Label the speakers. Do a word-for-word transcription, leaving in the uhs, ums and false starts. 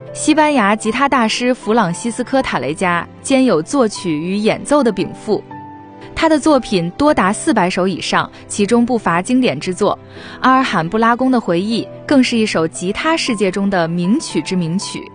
Speaker 1: 西班牙吉他大师弗朗西斯科·塔雷加兼有作曲与演奏的禀赋，他的作品多达四百首以上，其中不乏经典之作。阿尔罕布拉宫的回忆更是一首吉他世界中的名曲之名曲。